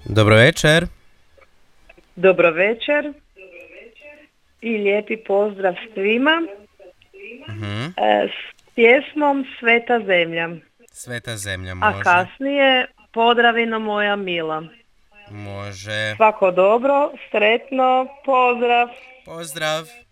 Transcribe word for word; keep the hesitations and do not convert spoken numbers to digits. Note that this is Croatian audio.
Dobro večer. Dobro večer i lijepi pozdrav svima Mhm. e, s pjesmom Sveta zemlja, Sveta zemlja a može. kasnije Podravino moja mila. Može. Svako dobro, sretno, pozdrav. Pozdrav.